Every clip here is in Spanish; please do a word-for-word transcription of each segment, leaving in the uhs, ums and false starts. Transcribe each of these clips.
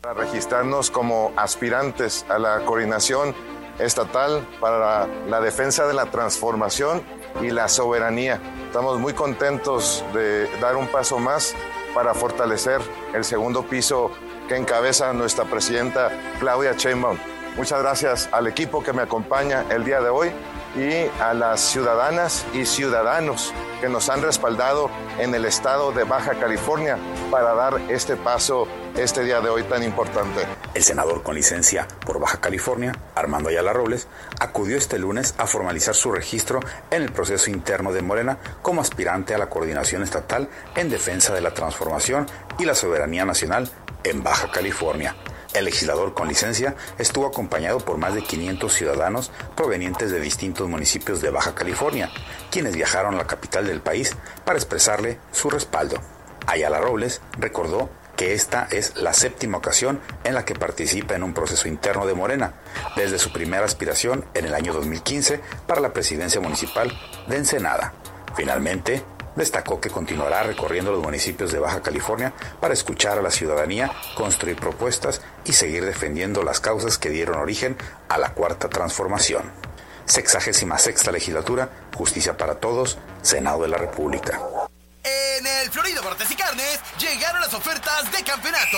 Para registrarnos como aspirantes a la coordinación estatal para la defensa de la transformación y la soberanía. Estamos muy contentos de dar un paso más para fortalecer el segundo piso que encabeza nuestra presidenta Claudia Sheinbaum. Muchas gracias al equipo que me acompaña el día de hoy y a las ciudadanas y ciudadanos que nos han respaldado en el estado de Baja California para dar este paso este día de hoy tan importante. El senador con licencia por Baja California, Armando Ayala Robles, acudió este lunes a formalizar su registro en el proceso interno de Morena como aspirante a la coordinación estatal en defensa de la transformación y la soberanía nacional en Baja California. El legislador con licencia estuvo acompañado por más de quinientos ciudadanos provenientes de distintos municipios de Baja California, quienes viajaron a la capital del país para expresarle su respaldo. Ayala Robles recordó que esta es la séptima ocasión en la que participa en un proceso interno de Morena, desde su primera aspiración en el año dos mil quince para la presidencia municipal de Ensenada. Finalmente, destacó que continuará recorriendo los municipios de Baja California para escuchar a la ciudadanía, construir propuestas y seguir defendiendo las causas que dieron origen a la Cuarta Transformación. Sexagésima sexta legislatura, Justicia para Todos, Senado de la República. En el Florido Cortes y Carnes llegaron las ofertas de campeonato.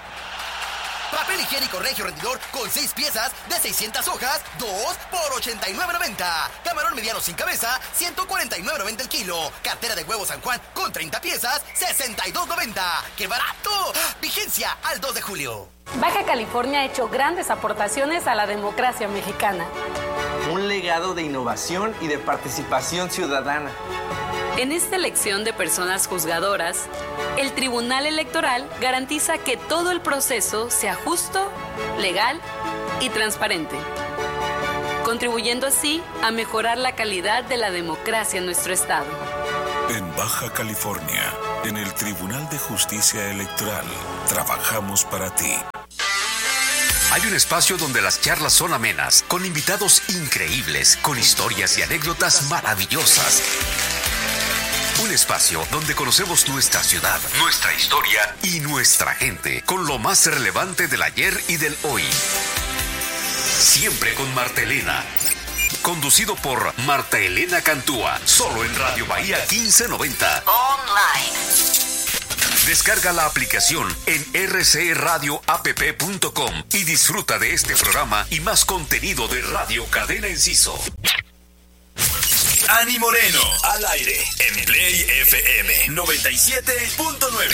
Papel higiénico Regio Rendidor con seis piezas de seiscientas hojas, dos por ochenta y nueve noventa. Camarón mediano sin cabeza, ciento cuarenta y nueve noventa el kilo. Cartera de huevo San Juan con treinta piezas, sesenta y dos noventa. ¡Qué barato! Vigencia al dos de julio. Baja California ha hecho grandes aportaciones a la democracia mexicana. Un legado de innovación y de participación ciudadana. En esta elección de personas juzgadoras, el Tribunal Electoral garantiza que todo el proceso sea justo, legal y transparente, contribuyendo así a mejorar la calidad de la democracia en nuestro estado. En Baja California, en el Tribunal de Justicia Electoral, trabajamos para ti. Hay un espacio donde las charlas son amenas, con invitados increíbles, con historias y anécdotas maravillosas. Un espacio donde conocemos nuestra ciudad, nuestra historia y nuestra gente, con lo más relevante del ayer y del hoy. Siempre con Marta Elena. Conducido por Marta Elena Cantúa, solo en Radio Bahía quince noventa. Online. Descarga la aplicación en r c radio app punto com y disfruta de este programa y más contenido de Radio Cadena Enciso. Ani Moreno, al aire, en Play F M noventa y siete punto nueve.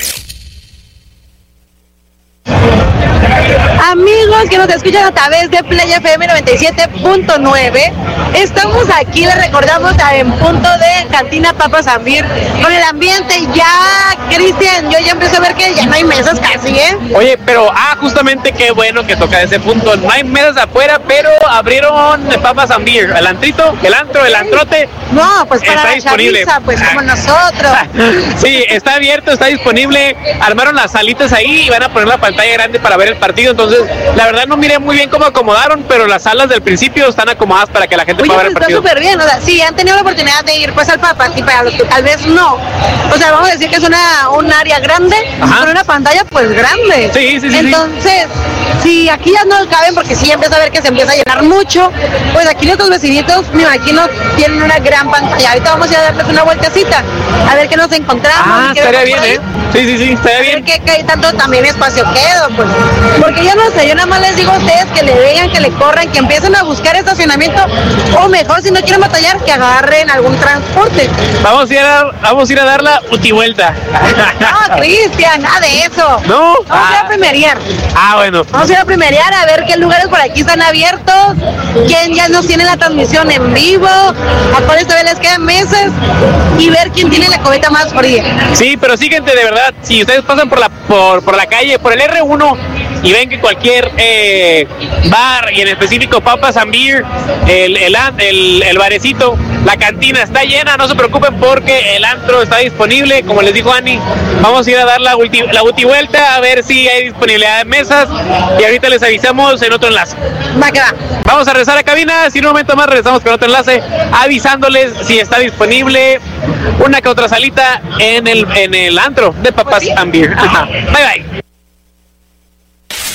Amigos que nos escuchan a través de Play F M noventa y siete punto nueve, estamos aquí, les recordamos, en punto de Cantina Papa Zambir, con el ambiente ya, Cristian, yo ya empecé a ver que ya no hay mesas casi, ¿eh? Oye, pero, ah, justamente qué bueno que toca ese punto, no hay mesas afuera, pero abrieron Papa Zambir, el antrito, el antro, el antrote. No, pues para está la disponible. chaviza, pues como nosotros. Sí, está abierto, está disponible, armaron las salitas ahí y van a poner la pantalla grande para ver el partido, entonces la verdad no miré muy bien cómo acomodaron, pero las salas del principio están acomodadas para que la gente Oye, pueda ver el está partido. súper bien, o sea, sí, han tenido la oportunidad de ir pues al Papa, y para los que tal vez no, o sea, vamos a decir que es una un área grande, Ajá. con una pantalla pues grande. Sí, sí, sí. Entonces, sí. si aquí ya no caben, porque sí empieza a ver que se empieza a llenar mucho, pues aquí nuestros vecinitos, me imagino, tienen una gran pantalla. Ahorita vamos a ir a darles una vueltecita, a ver qué nos encontramos. Ah, estaría bien, ¿eh? Sí, sí, sí, estaría bien. A ver qué, qué tanto también espacio queda, pues, porque yo no sé, yo nada más les digo a ustedes que le vean, que le corran, que empiecen a buscar estacionamiento, o mejor, si no quieren batallar, que agarren algún transporte. Vamos a ir a, vamos a, ir a dar la utivuelta. No, Cristian, nada de eso. ¿No? Vamos ah. a ir a primerear. Ah, bueno. Vamos a ir a primerear a ver qué lugares por aquí están abiertos, quién ya nos tiene la transmisión en vivo, a cuáles todavía les quedan meses, y ver quién tiene la cubeta más fría. Sí, pero sí, gente, de verdad, si ustedes pasan por la por, por la calle, por el erre uno, y ven que cualquier eh, bar, y en específico Papa Zambir, el, el, el, el barecito, la cantina está llena, no se preocupen porque el antro está disponible, como les dijo Ani, vamos a ir a dar la ulti, la ulti vuelta a ver si hay disponibilidad de mesas, y ahorita les avisamos en otro enlace. Va que va. Vamos a regresar a cabina, si en un momento más regresamos con otro enlace, avisándoles si está disponible una que otra salita en el, en el antro de Papa Zambir. Ajá. Bye bye.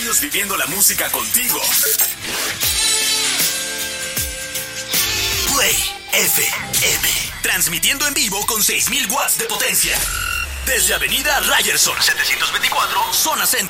años viviendo la música contigo. Play F M. Transmitiendo en vivo con seis mil watts de potencia. Desde Avenida Ryerson setecientos veinticuatro, Zona Centro.